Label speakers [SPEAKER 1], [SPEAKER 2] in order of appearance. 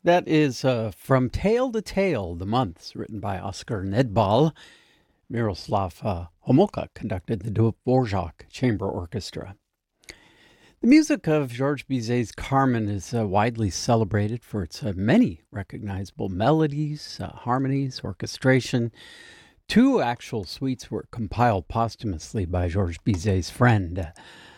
[SPEAKER 1] That is From Tale to Tale, the months, written by Oscar Nedbal. Miroslav Homolka conducted the Dvorak Chamber Orchestra. The music of Georges Bizet's Carmen is widely celebrated for its many recognizable melodies, harmonies, orchestration. Two actual suites were compiled posthumously by Georges Bizet's friend,